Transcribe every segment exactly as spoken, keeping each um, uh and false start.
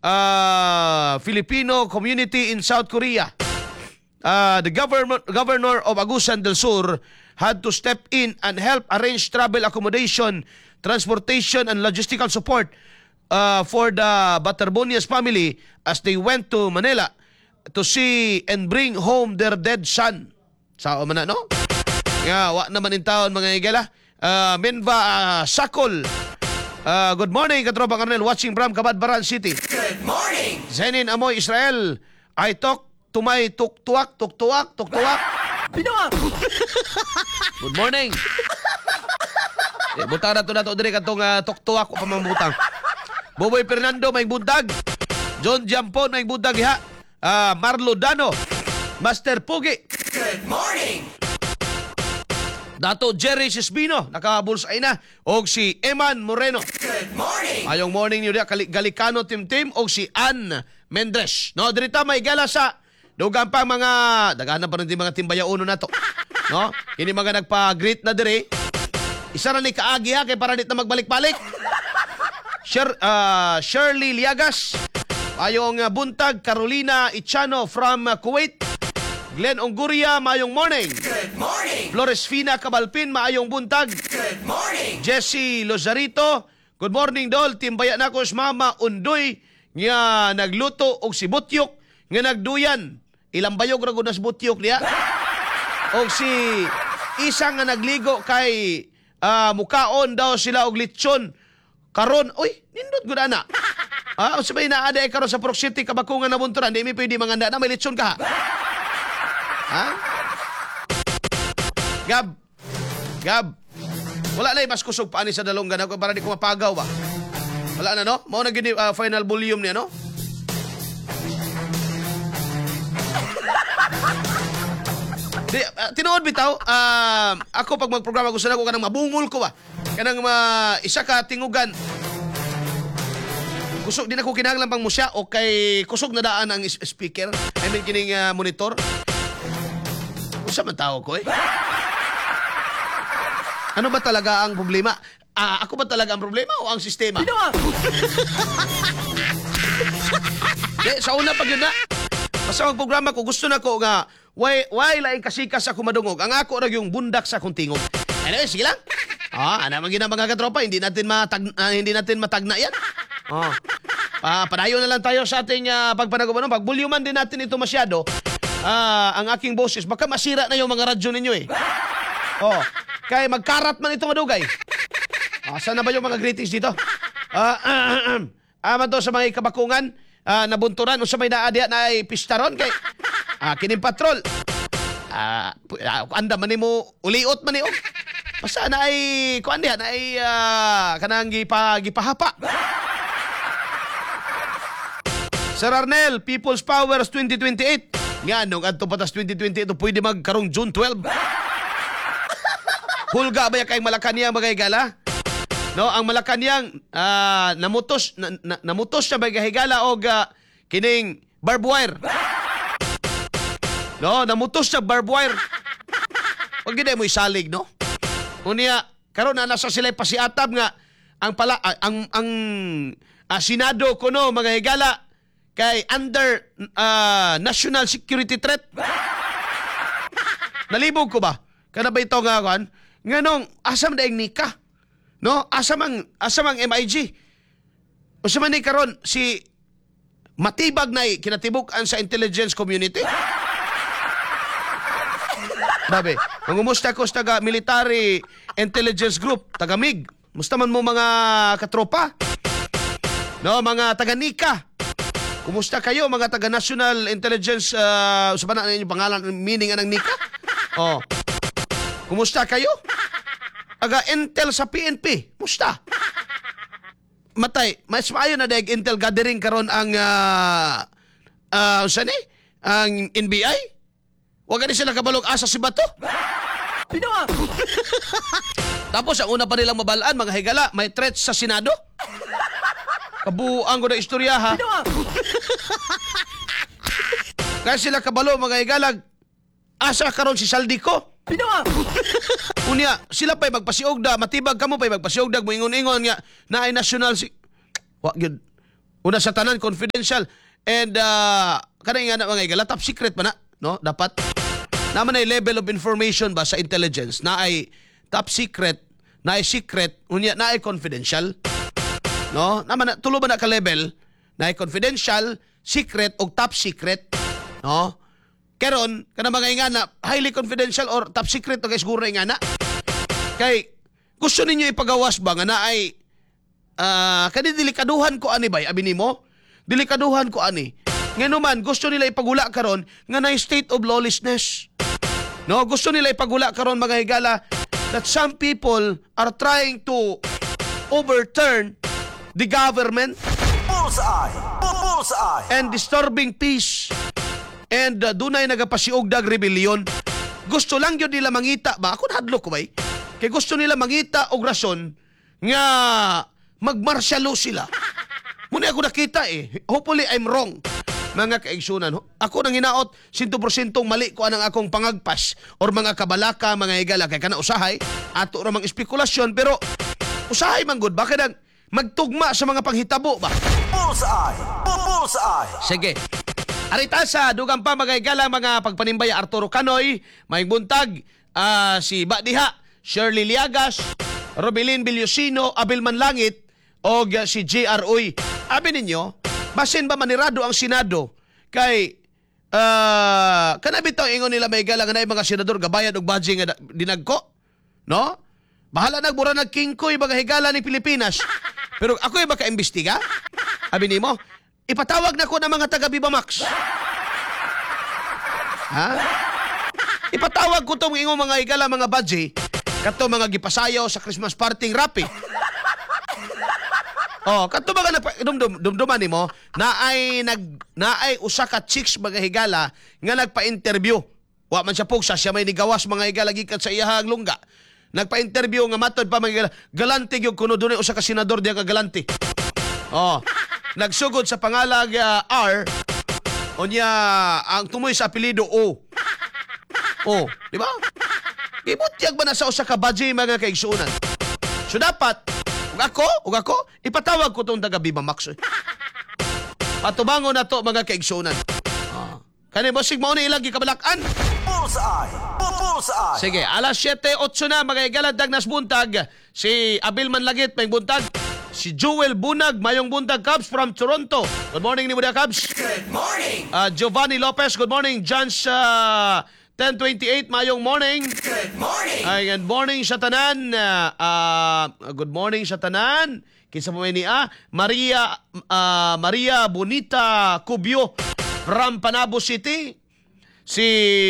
uh, Filipino community in South Korea. Uh, the government, governor of Agusan del Sur had to step in and help arrange travel accommodation, transportation, and logistical support uh, for the Batarbonias family as they went to Manila to see and bring home their dead son. Sao man na, no? Nga, wa naman in taon, mga igala. Uh, Menva uh, Sakol. Uh, good morning, Katropa Karnel, watching from Kabadbaran City. Good morning! Zenin Amoy Israel. I talk to my tuktuak, tuktuak, tuktuak. Pinuang! Good morning. Eh, butang na to na to dire katong uh, tuktuak o pamamutang. Boboy Fernando may buntag. John Jampon may buntag ha. Uh, Marlo Dano. Master Pugi. Good morning! Dato Jerry Sisbino, nakabulsay na. O si Eman Moreno. Good morning! Ayong morning niyo diya, Galikano Tim Tim. O si Ann Mendres. No, dirita may gala sa dugang pa mga, dagana pa rin din mga timbayauno na to. No? Kini mga nagpa-greet na dire. Isa na ni kaagi ha, kay para dit na magbalik-balik. Sher, uh, Shirley Liagas. Ayong uh, buntag, Carolina Ichano from uh, Kuwait. Glenn Onguria, maayong morning. Good morning! Flores Fina Cabalpin, maayong buntag. Good morning! Jesse Lozarito, good morning dol. Timbaya na ko sa Mama Undoy nga nagluto og si Butyok nga nagduyan. Ilang bayog ra gud nas butyok niya. Og si isa nga nagligo kay uh, mukaon daw sila og lechon. Karon, oy, nindot gud ana. Ah, uh, sabay na ada karon sa Proc City kabakungan na bunturan, di mi pwede manganda na may lechon ka. Ha? Gab. Gab. Wala na mas kusog pa ani sa dalonggan ako para di ko mapagaw ba. Wala na no? Mao na gini uh, final volume niya no? Di, uh, tinuod bitaw, uh, ako pag magprograma gusto na ko kanang mabungol ko ba. Kanang uh, isa ka tingugan. Kusog din ako kinahanglan pang mo siya o kay kusog na daan ang speaker. I mean kining uh, monitor. Sa man tao ko eh. Ano ba talaga ang problema? Ah, ako ba talaga ang problema o ang sistema? De, sa una pag yun na. Basta ang programa ko, gusto na ko nga, why, why laing kasikas ako madungog? Ang ako ra yung bundak sa akong tingog. Anyway, sige lang. Ah, ano man gina mga katropa, hindi natin matag, uh, hindi natin matagna yan. Oh. Ah, padayon na lang tayo sa ating uh, pagpanagod. Pag volume din natin ito masyado, ah, ang aking boses, baka masira na yung mga radyo ninyo eh. Oh, kaya magkarat man ito madugay. Ah, saan na ba yung mga greetings dito? Ah, uh, uh, uh, aman to sa mga kabakungan, ah, nabunturan, o sa may naadya na ay pistaron kay ah, kining patrol. Ah, uh, anda man mo, uliot man ni oh. Basta na ay, kuan diha, na ay uh, kanang gipa, gipahapa. Sir Arnel, People's Powers twenty twenty-eight. Nga, nung adto patas twenty twenty-eight, pwede magkarong June twelve. Hulga ba kay Malacanang mga higala? No, ang Malacanang uh, namutos na, na, namutos siya mga higala og uh, kining barbed wire. No, namutos siya barbed wire. Wag gid mo isalig, no? Unya karon na nasa sila pasiatab nga ang pala uh, ang ang uh, Senado kuno mga higala kay under uh, national security threat. Nalibog ko ba? Kana ba ito nga kan? Nganong asam daing nika? No? Asam ang asam ang M I G. Usa man ni karon si matibag na kinatibuk-an sa intelligence community. Babe, mangumusta ko sa taga military intelligence group, taga M I G. Musta man mo mga katropa? No, mga taga Nika. Kumusta kayo mga taga National Intelligence uh, usapan na inyong pangalan meaning anang Nika? Oh. Kumusta kayo? Taga Intel sa P N P. Musta? Matay, mas maayo na dahil Intel gathering karon ang uh, uh, saan eh? Ang N B I? Huwag ganun sila kabalog asa si Bato. Pinuang! Tapos ang una pa nilang mabalaan, mga higala, may threats sa Senado. Kabuang ko na istorya ha. Kaya sila kabalo, mga higalag, asa karon si Saldico. Pinuang! Unya, sila pa'y magpasiogda, matibag ka mo pa'y magpasiogda, mo ingon-ingon nga, na ay national si... Wag yun. Una sa tanan confidential and uh, kanay nga na mga igala top secret pa na, no? Dapat naman ay level of information ba sa intelligence na ay top secret, na ay secret, unya na ay confidential. No? Naman na tulo ba na ka level na ay confidential, secret o top secret, no? Karon kana mga ingana highly confidential or top secret o guys siguro ingana. Kay gusto ninyo ipagawas ba nga na ay uh, kani delikaduhan ko ani bay abi nimo? Delikaduhan ko ani. Nganuman gusto nila ipagula karon nga na state of lawlessness. No, gusto nila ipagula karon mga higala that some people are trying to overturn the government Bullseye! Bullseye! and disturbing peace. And uh, dunay nagapasiugdag rebellion. Gusto lang yun nila mangita ba? Ako nahadlok ko ba? Kaya gusto nila mangita og rason nga magmartial law sila. Muna ako nakita eh. Hopefully I'm wrong. Mga kaigsunan. Ako nang hinaot, one hundred percent mali ko anang akong pangagpas or mga kabalaka, mga higala. Kaya ka na usahay. Ato ramang espekulasyon. Pero usahay man good. Bakit ang magtugma sa mga panghitabo ba? Bullseye! Bullseye! Sige. Arita sa dugang pa mga higala, mga pagpanimbaya Arturo Canoy, may buntag, uh, si Badiha, Shirley Liagas, Robilin Villosino, Abel Manlangit, o uh, si J R Uy. Abi ninyo, basin ba manirado ang Senado kay uh, kanabit ang ingon nila may higala nga na mga senador gabayan og badge nga dinagko? No? Bahala nagbura nagkingkoy mga higala ni Pilipinas. Pero ako ay maka-imbestiga? Abi nimo, ipatawag na ko ng mga taga Viva Max. Ha? Ipatawag ko tong ingong mga higala mga badge kato mga gipasayaw sa Christmas party rapi. Oh, kato mga nagpa- dumdum dumduman nimo na ay nag na ay usa ka chicks mga higala nga nagpa-interview. Wa man siya pugsa, siya may nigawas mga higala gikan sa iyahang lungga. Nagpa-interview nga matod pa mga higala, galante gyud kuno dunay usa ka senador diya ka galante. Oh, nagsugod sa pangalag uh, R onya ang tumoy sa apelyido O. Oh, di ba? Ibutyag ba na sa usa ka badge mga kaigsuunan? So dapat ug ako, ug ako ipatawag ko tong taga Viva Max. Eh. Patubangon na to mga kaigsuunan. Ah. Kani bosig mao ni ilang gikabalakan. Bullseye! Bullseye! Sige, alas siyete eight na mga higala dagnas buntag. Si Abel Manlagit may buntag. Si Joel Bunag, mayong buntag, Cubs from Toronto. Good morning ni Muda Cubs. Good morning! Uh, Giovanni Lopez, good morning. John's uh, ten twenty-eight, mayong morning. Good morning! Ay, good morning sa tanan. Uh, uh, good morning sa tanan. Kinsa mo ni ah, Maria uh, Maria Bonita Cubio from Panabo City. Si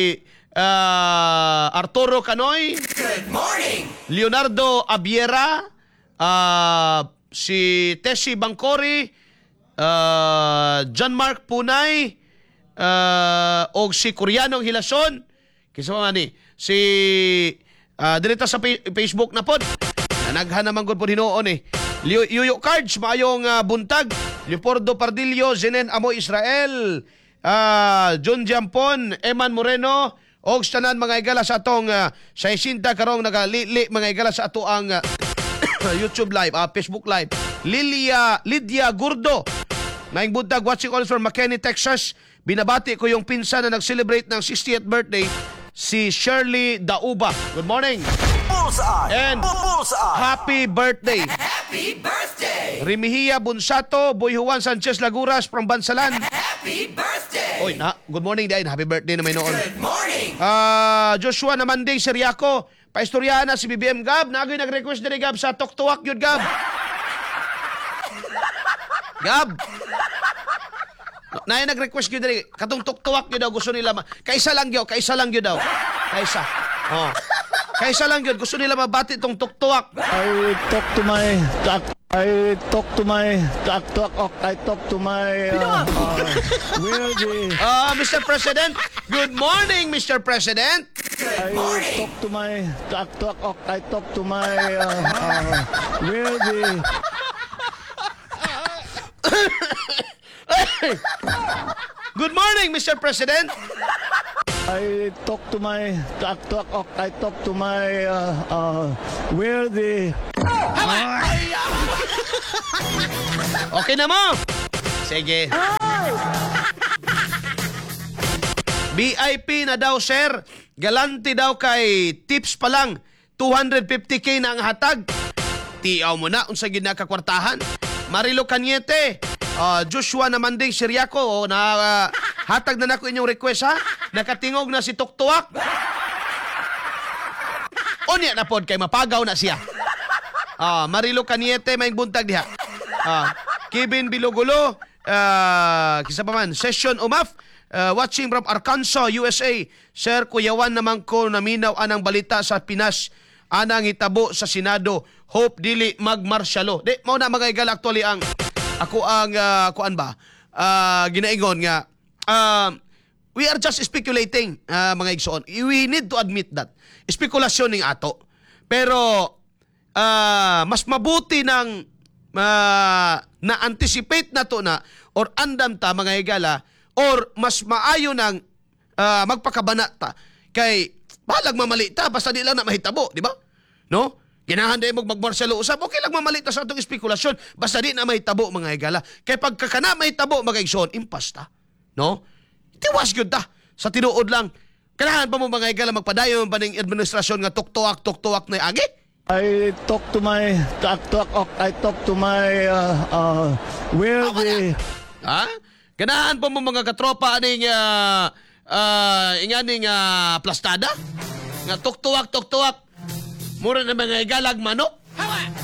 uh, Arturo Canoy. Good morning! Leonardo Abiera, uh, si Tessie Bangkori, uh, John Mark Punay, uh, o si Koreanong Hilason, kisa mga ni, si uh, direta sa pa- Facebook na pod, nanaghan naman gud po hinoon eh. Liu- Yuyo Cards, maayong uh, buntag, Leopoldo Pardillo, Zenen Amo Israel, uh, John Jampon, Eman Moreno, og tanan mga higala sa atong uh, sa isinta karong nagalili mga higala sa ato ang uh, YouTube live, uh, Facebook live. Lilia Lydia Gurdo. Maing buntag watching all from McKinney, Texas. Binabati ko yung pinsan na nag-celebrate ng sixtieth birthday, si Shirley Dauba. Good morning. Bullseye! And Bullseye! happy birthday. Happy birthday! Remihia Bunsato, Boy Juan Sanchez Laguras from Bansalan. Happy birthday! Oy, na, good morning din. Happy birthday na may noon. Good morning! Ah, Joshua Namanding Seriaco, paistoryahan na si B B M Gab, nagoy nag-request diri Gab sa Toktuwak yun Gab. Gab. Na nag-request yun diri katong Toktuwak yun daw gusto nila ma- kaisa lang yun, kaisa lang yun daw. Kaisa. Oh. Kaisa lang yun gusto nila mabati tong Toktuwak. I talk to my talk. I talk to my talk talk. talk I talk to my. Uh, uh, where the Ah, Mister President. Good morning, Mister President. I talk to my talk talk. talk I talk to my. Uh, uh, where the Good morning, Mister President. I talk to my talk talk. talk I talk to my. Uh, uh, where the Okay na mo. Sige. V I P na daw, sir. Galanti daw kay tips pa lang. two hundred fifty k na ang hatag. Tiaw mo na, unsa ginakakwartahan. Marilo Cañete. Uh, Joshua naman ding Siriaco. Oh, na uh, hatag na nako inyong request, ha? Nakatingog na si Tuktuak. Unya na pod kay mapagaw na siya. Ah, Marilo Cañete may buntag diha. Ah, Kevin Bilogulo, uh, kisa pa man, Session Umaf. Uh, watching from Arkansas, U S A. Sir, kuyawan naman ko naminaw anang balita sa Pinas. Anang hitabo sa Senado. Hope dili magmarsyalo. Di, mo na mga igal actually ang ako ang uh, kuan ba? Uh, ginaingon nga uh, we are just speculating, uh, mga igsoon. We need to admit that. Spekulasyon ning ato. Pero uh, mas mabuti ng uh, na-anticipate na to na or andam ta mga higala or mas maayo ng uh, magpakabana ta kay balag mamali ta basta di lang na mahitabo, di ba? No? Ginahan din mo magmarsalo usab, okay lang mamali ta sa atong spekulasyon basta di na mahitabo mga higala. Kay pagkakana mahitabo mga igsoon, impasta. No? Tiwas gyud ta sa tinuod lang. Kailangan pa mo mga higala magpadayon pa ning administrasyon nga tuktuak tuktuak na agi? I talk to my talk talk ok, I talk to my uh, uh, where the Ha? Ganahan pa mo mga katropa aning uh, uh, inganing uh, plastada? Nga tuktuak tuktuak. Mura na mga igalag manok? Hawa!